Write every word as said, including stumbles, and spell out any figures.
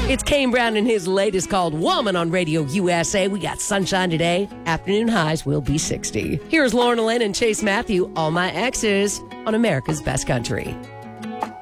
It's Kane Brown and his latest called Woman on Radio U S A. We got sunshine today. Afternoon highs will be sixty. Here's Lauren Lynn and Chase Matthew, All My Exes on America's Best Country.